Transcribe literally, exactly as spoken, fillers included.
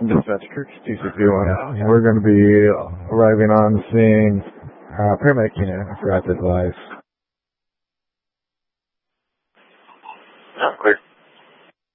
Dispatch Kirk two six zero one. Yeah, we're going to be arriving on the scene. Uh, paramedic unit, I forgot to advise. Yeah, clear.